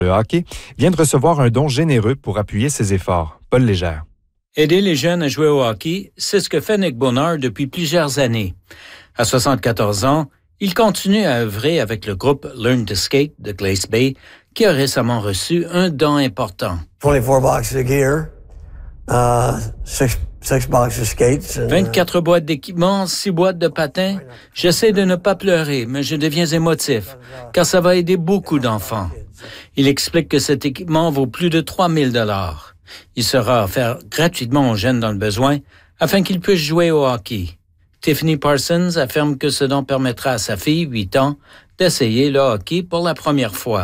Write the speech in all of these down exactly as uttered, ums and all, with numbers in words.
Le hockey vient de recevoir un don généreux pour appuyer ses efforts. Paul Légère. Aider les jeunes à jouer au hockey, c'est ce que fait Nick Bonheur depuis plusieurs années. À soixante-quatorze ans, il continue à œuvrer avec le groupe Learn to Skate de Glace Bay, qui a récemment reçu un don important. vingt-quatre boxes de gear, uh, six, six boxes of skates. And, vingt-quatre boîtes d'équipement, six boîtes de patins. J'essaie de ne pas pleurer, mais je deviens émotif, car ça va aider beaucoup d'enfants. Il explique que cet équipement vaut plus de trois mille dollars. Il sera offert gratuitement aux jeunes dans le besoin afin qu'ils puissent jouer au hockey. Tiffany Parsons affirme que ce don permettra à sa fille, huit ans, d'essayer le hockey pour la première fois.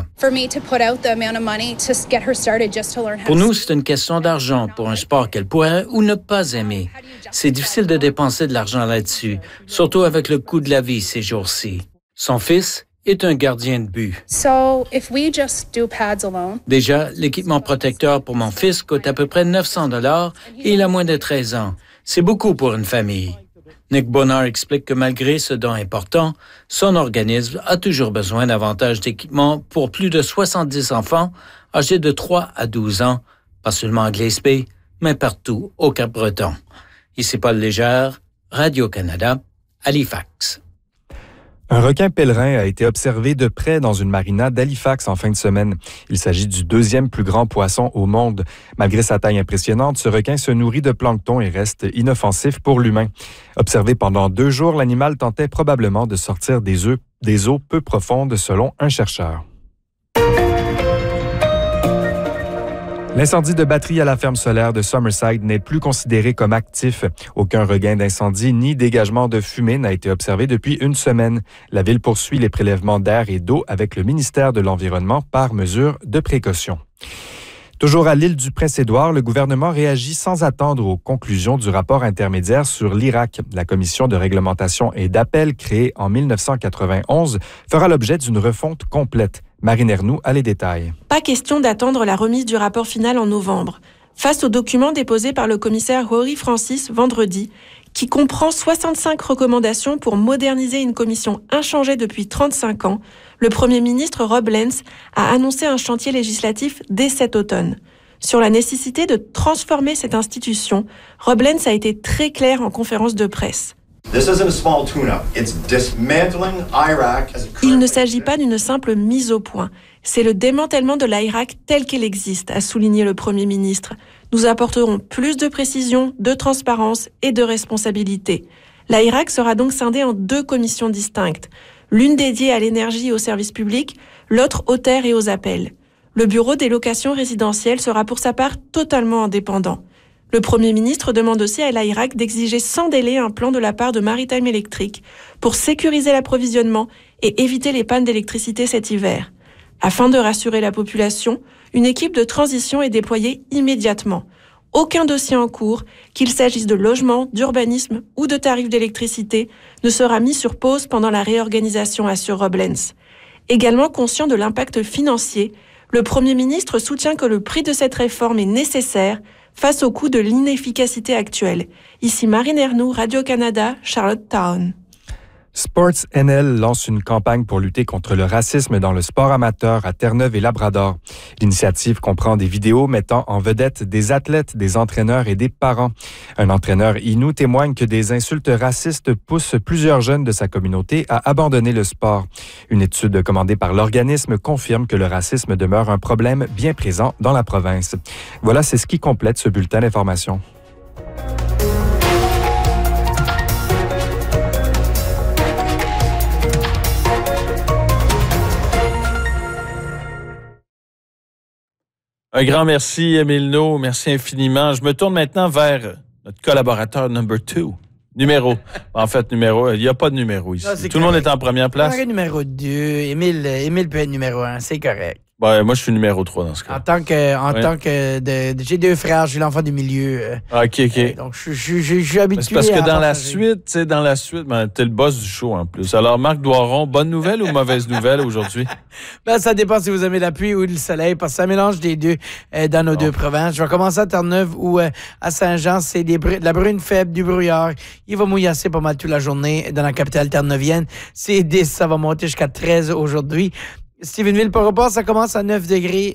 Pour nous, c'est une question d'argent pour un sport qu'elle pourrait ou ne pas aimer. C'est difficile de dépenser de l'argent là-dessus, surtout avec le coût de la vie ces jours-ci. Son fils est un gardien de but. So, if we just do pads alone... Déjà, l'équipement protecteur pour mon fils coûte à peu près neuf cents dollars et il a moins de treize ans. C'est beaucoup pour une famille. Nick Bonheur explique que malgré ce don important, son organisme a toujours besoin davantage d'équipement pour plus de soixante-dix enfants âgés de trois à douze ans, pas seulement à Glace Bay, mais partout au Cap-Breton. Ici Paul Légère, Radio-Canada, Halifax. Un requin pèlerin a été observé de près dans une marina d'Halifax en fin de semaine. Il s'agit du deuxième plus grand poisson au monde. Malgré sa taille impressionnante, ce requin se nourrit de plancton et reste inoffensif pour l'humain. Observé pendant deux jours, l'animal tentait probablement de sortir des, œufs, des eaux peu profondes, selon un chercheur. L'incendie de batterie à la ferme solaire de Summerside n'est plus considéré comme actif. Aucun regain d'incendie ni dégagement de fumée n'a été observé depuis une semaine. La ville poursuit les prélèvements d'air et d'eau avec le ministère de l'Environnement par mesure de précaution. Toujours à l'île du Prince-Édouard, le gouvernement réagit sans attendre aux conclusions du rapport intermédiaire sur l'Irak. La commission de réglementation et d'appel créée en dix-neuf cent quatre-vingt-onze fera l'objet d'une refonte complète. Marine Ernoult a les détails. Pas question d'attendre la remise du rapport final en novembre. Face au document déposé par le commissaire Rory Francis vendredi, qui comprend soixante-cinq recommandations pour moderniser une commission inchangée depuis trente-cinq ans, le Premier ministre Rob Lenz a annoncé un chantier législatif dès cet automne. Sur la nécessité de transformer cette institution, Rob Lenz a été très clair en conférence de presse. Il ne s'agit pas d'une simple mise au point. C'est le démantèlement de l'Irak tel qu'il existe, a souligné le Premier ministre. Nous apporterons plus de précision, de transparence et de responsabilité. L'Irak sera donc scindé en deux commissions distinctes. L'une dédiée à l'énergie et aux services publics, l'autre aux terres et aux appels. Le bureau des locations résidentielles sera pour sa part totalement indépendant. Le Premier ministre demande aussi à l'Irak d'exiger sans délai un plan de la part de Maritime Electric pour sécuriser l'approvisionnement et éviter les pannes d'électricité cet hiver. Afin de rassurer la population, une équipe de transition est déployée immédiatement. Aucun dossier en cours, qu'il s'agisse de logement, d'urbanisme ou de tarifs d'électricité, ne sera mis sur pause pendant la réorganisation, assure Rob Lenz. Également conscient de l'impact financier, le Premier ministre soutient que le prix de cette réforme est nécessaire face au coût de l'inefficacité actuelle. Ici Marine Ernoult, Radio-Canada, Charlottetown. Sports N L lance une campagne pour lutter contre le racisme dans le sport amateur à Terre-Neuve et Labrador. L'initiative comprend des vidéos mettant en vedette des athlètes, des entraîneurs et des parents. Un entraîneur inou témoigne que des insultes racistes poussent plusieurs jeunes de sa communauté à abandonner le sport. Une étude commandée par l'organisme confirme que le racisme demeure un problème bien présent dans la province. Voilà, c'est ce qui complète ce bulletin d'information. Un grand merci, Émile No. Merci infiniment. Je me tourne maintenant vers notre collaborateur number two. Numéro. En fait, numéro. Il n'y a pas de numéro ici. Non, tout correct. Le monde est en première place. Numéro deux. Émile, Émile peut être numéro un. C'est correct. Ben, moi, je suis numéro trois dans ce cas. En tant que, en ouais. tant que de, de, j'ai deux frères, je suis l'enfant du milieu. Ah, OK, OK. Euh, donc, je, je, je, je suis habitué. C'est parce que dans la suite, tu sais, dans la suite, ben, t'es le boss du show en plus. Alors, Marc Doiron, bonne nouvelle ou mauvaise nouvelle aujourd'hui? Ben, ça dépend si vous aimez la pluie ou le soleil, parce que ça mélange des deux euh, dans nos bon. deux provinces. Je vais commencer à Terre-Neuve ou euh, à Saint-Jean, c'est des br- de la bruine faible, du brouillard. Il va mouillasser pas mal toute la journée dans la capitale terre-neuvienne. C'est dix, ça va monter jusqu'à treize aujourd'hui. Stephenville, par rapport, ça commence à neuf degrés.